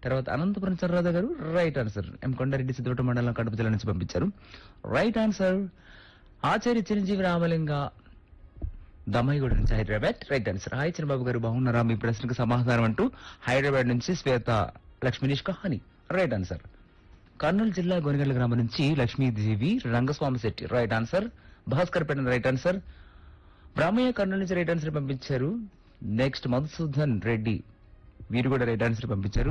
తర్వాత అనంతపురం చర్రాధ గారు right answer. ఎం కొండారెడ్డి సిద్ధవట మండలం కడప జిల్లా నుంచి పంపించారు రైట్ ఆన్సర్. ఆచార్య చిరంజీవి రామలింగ దమ్మాయిగూడ నుంచి Hyderabad right answer. Hi Chandrababu గారు బాగున్నారా, మీ ప్రశ్నకు సమాధానం అంటూ హైదరాబాద్ నుంచి శ్వేత లక్ష్మీనిష్ కహాని రైట్ ఆన్సర్. కర్నూలు జిల్లా గోనగండ్ల గ్రామం నుంచి లక్ష్మీదేవి రంగస్వామి శెట్టి రైట్ ఆన్సర్. భాస్కర్ పేట రైట్ ఆన్సర్. బ్రాహ్మయ్య కర్నూలు నుంచి రైట్ ఆన్సర్ పంపించారు. నెక్స్ట్ మధుసూదన్ రెడ్డి వీరు కూడా రైట్ ఆన్సర్ పంపించారు.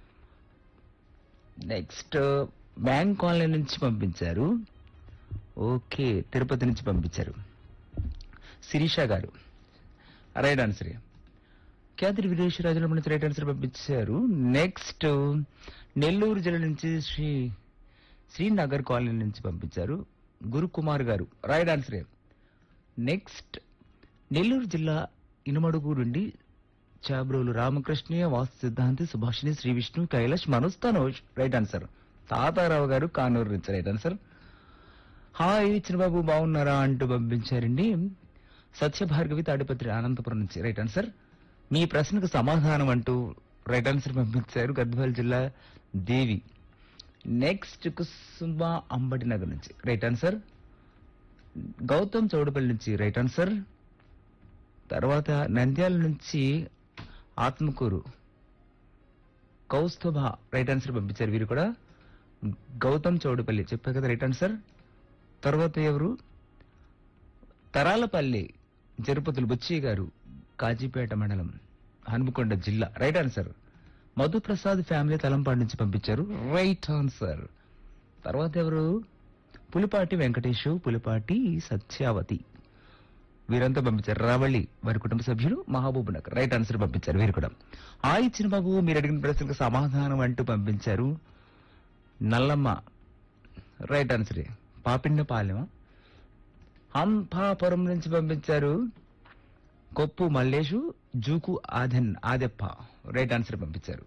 నెక్స్ట్ బ్యాంక్ కాలనీ నుంచి పంపించారు. ఓకే తిరుపతి నుంచి పంపించారు శిరీష గారు రైట్ ఆన్సర్. ఖ్యాతి విదేశీరాజుల నుంచి రైట్ ఆన్సర్ పంపించారు. నెక్స్ట్ నెల్లూరు జిల్లా నుంచి శ్రీనగర్ కాలనీ నుంచి పంపించారు గురుకుమార్ గారు రైట్ ఆన్సర్. నెక్స్ట్ నెల్లూరు జిల్లా ఇనుమడుగు నుండి చాబ్రోలు రామకృష్ణ వాస్తు సిద్ధాంతి సుభాషిణి శ్రీ విష్ణు కైలాష్ మనోజ్ తనోజ్ రైట్ ఆన్సర్. తాతారావు గారు కానూరు నుంచి రైట్ ఆన్సర్. హాయ్ చిన్నబాబు బాగున్నారా అంటూ పంపించారండి సత్యభార్గవి తాడిపత్రి అనంతపురం నుంచి రైట్ ఆన్సర్. మీ ప్రశ్నకు సమాధానం అంటూ రైట్ ఆన్సర్ పంపించారు గద్వాల జిల్లా దేవి. నెక్స్ట్ కుసుమ అంబటి నగర్ నుంచి రైట్ ఆన్సర్. గౌతమ్ చౌడపల్లి నుంచి రైట్ ఆన్సర్. తర్వాత నంద్యాల నుంచి ఆత్మకూరు కౌస్తుభ రైట్ ఆన్సర్ పంపించారు వీరు కూడా. గౌతమ్ చౌడపల్లి చెప్పారు కదా రైట్ ఆన్సర్. తర్వాత ఎవరు తరాలపల్లి జరుపతులు బుచ్చయ్య గారు కాజీపేట మండలం హనుమకొండ జిల్లా right answer. Madhu Prasad family Talampadu నుంచి పంపించారు రైట్ ఆన్సర్. తర్వాత ఎవరు పులిపాటి వెంకటేష్ పులిపాటి సత్యావతి వీరంతా పంపించారు. రావళి వారి కుటుంబ సభ్యులు మహబూబ్ నగర్ రైట్ ఆన్సర్ పంపించారు వీరు కూడా. ఆ ఇచ్చిన బాబు మీరు అడిగిన ప్రశ్నలకు సమాధానం అంటూ పంపించారు నల్లమ్మ రైట్ ఆన్సర్. పాపిన్నపాలెం హంపాపురం నుంచి పంపించారు కొప్పు మల్లేషు జూకు ఆదెప్ప రైట్ ఆన్సర్ పంపించారు.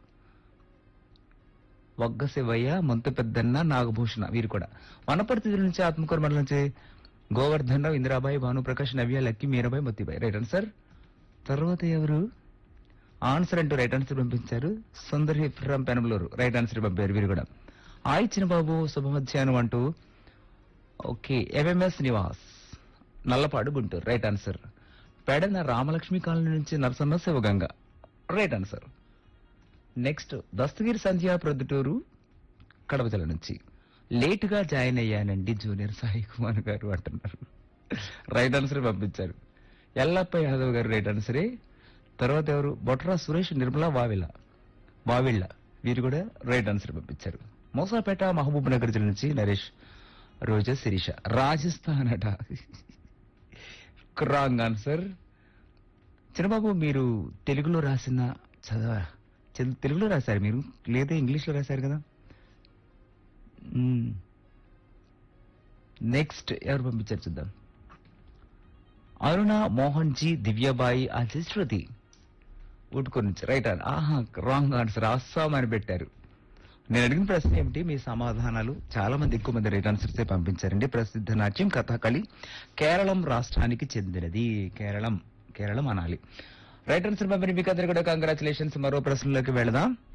వగ్గ శివయ్య మొంత పెద్దన్న నాగభూషణ వీరు కూడా. వనపర్తి జిల్లా నుంచి ఆత్మకూరు మండలం నుంచి గోవర్ధన్ రావు ఇందిరాబాయి భానుప్రకాష్ నవ్య lucky Mirabai Mottibai right answer. తర్వాత ఎవరు ఆన్సర్ అంటూ రైట్ ఆన్సర్ పంపించారు సుందరి ఫ్రమ్ పెనమలూరు రైట్ ఆన్సర్ పంపారు వీరు కూడా. ఆ ఇచ్చిన బాబు శుభ మధ్యాహ్నం అంటూ okay MMS Nivas Nallapadu Guntur right answer. Pedana Ramalakshmi colony నుంచి Narasamma Sivaganga right answer. Next Dastagiri సంధ్య ప్రొద్దుటూరు కడప జిల్లా నుంచి లేట్ గా జాయిన్ అయ్యానండి జూనియర్ సాయి కుమార్ గారు అంటున్నారు రైట్ ఆన్సర్ పంపించారు. ఎల్లప్ప యాదవ్ గారు రైట్ ఆన్సరే. తర్వాత ఎవరు బొట్రా సురేష్ నిర్మలా వావిళ్ళ వీరు కూడా రైట్ ఆన్సర్ పంపించారు. మోసాపేట మహబూబ్ నగర్ జిల్లా నుంచి నరేష్ రోజా శిరీష రాజస్థాన్ అట రాంగ్ ఆన్సర్. చిన్నబాబు మీరు తెలుగులో రాసిన తెలుగులో రాశారు మీరు లేదా ఇంగ్లీష్ లో రాశారు కదా. నెక్స్ట్ ఎవరు పంపించారు చూద్దాం. అరుణ మోహన్ జీ దివ్యాబాయి అజయ్ శృతి ఊటుకొని నుంచి రైట్ రాంగ్ ఆన్సర్ అస్సాం అని పెట్టారు. నేను అడిగిన ప్రశ్న ఏమిటి మీ సమాధానాలు చాలా మంది ఎక్కువ మంది రైట్ ఆన్సర్స్ పంపించారండి. ప్రసిద్ధ నాట్యం కథాకళి కేరళం రాష్ట్రానికి చెందినది. కేరళం అనాలి రైట్ ఆన్సర్ పంపిణీ మీకు అందరికీ కూడా కంగ్రాచులేషన్స్. మరో ప్రశ్నలోకి వెళదాం.